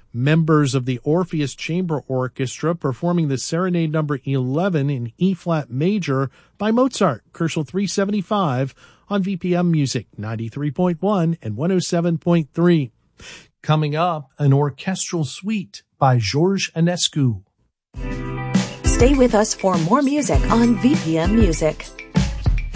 Members of the Orpheus Chamber Orchestra performing the Serenade number 11 in E-flat major by Mozart, Koszul 375 on VPM Music 93.1 and 107.3. Coming up, an orchestral suite by George Enescu. Stay with us for more music on VPM Music.